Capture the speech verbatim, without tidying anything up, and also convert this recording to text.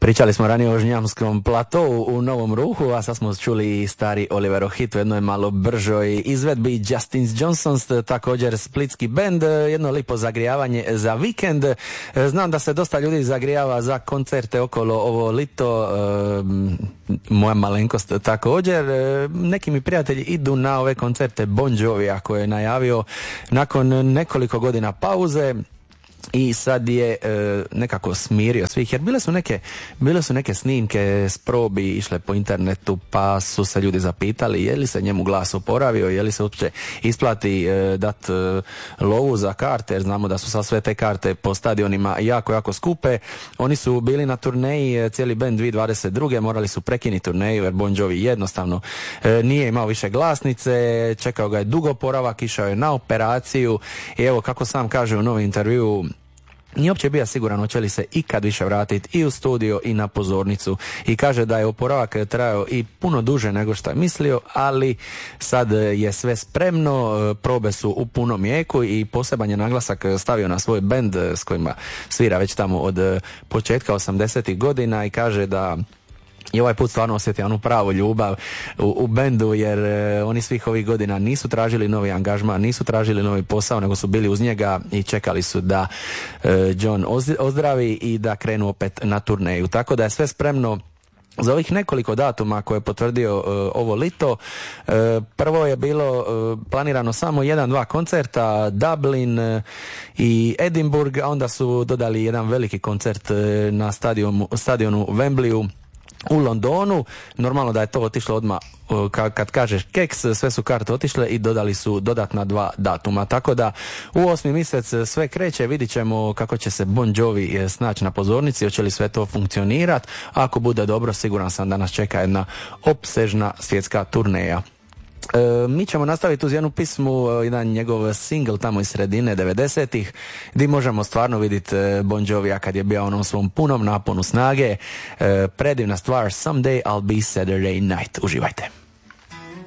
Pričali smo ranije o Žnjamskom platou u Novom Ruhu, a sad smo čuli stari Oliverov hit u jednoj malo bržoj izvedbi Justin Johnsons, također splitski bend, jedno lipo zagrijavanje za vikend. Znam da se dosta ljudi zagrijava za koncerte okolo ovo lito, moja malenkost također. Neki mi prijatelji idu na ove koncerte Bon Jovija koje je najavio nakon nekoliko godina pauze. I sad je e, nekako smirio svih, jer bile su neke bile su neke snimke s probi išle po internetu, pa su se ljudi zapitali je li se njemu glas oporavio, je li se uopće isplati e, dat e, lovu za karte, jer znamo da su sad sve te karte po stadionima jako, jako skupe. Oni su bili na turneji, cijeli band dvije tisuće dvadeset druge morali su prekinuti turneju jer Bon Jovi jednostavno e, nije imao više glasnice, čekao ga je dugo oporavak, išao je na operaciju i evo kako sam kaže u novom intervjuu, nije uopće bio siguran hoće li se ikad više vratiti i u studio i na pozornicu, i kaže da je oporavak trajao i puno duže nego što je mislio, ali sad je sve spremno, probe su u punom jeku i poseban je naglasak stavio na svoj bend s kojima svira već tamo od početka osamdesetih godina i kaže da i ovaj put stvarno osjetio onu pravu ljubav u, u bendu, jer e, oni svih ovih godina nisu tražili novi angažman, nisu tražili novi posao, nego su bili uz njega i čekali su da e, John ozdravi i da krenu opet na turneju. Tako da je sve spremno za ovih nekoliko datuma koje je potvrdio uh, ovo lito. Uh, prvo je bilo uh, planirano samo jedan, dva koncerta, Dublin uh, i Edinburgh, a onda su dodali jedan veliki koncert uh, na stadionu, stadionu Wembleyu u Londonu. Normalno da je to otišlo odmah, kad kažeš keks, sve su karte otišle i dodali su dodatna dva datuma. Tako da u osmi mjesec sve kreće, vidit ćemo kako će se Bon Jovi snaći na pozornici, hoće li sve to funkcionirati. Ako bude dobro, siguran sam da nas čeka jedna opsežna svjetska turneja. E, mi ćemo nastaviti uz jednu pismu, jedan njegov singl tamo iz sredine devedesetih, gdje možemo stvarno vidjeti Bon Jovija kad je bio onom svom punom naponu snage. E, predivna stvar Someday I'll Be Saturday Night. Uživajte.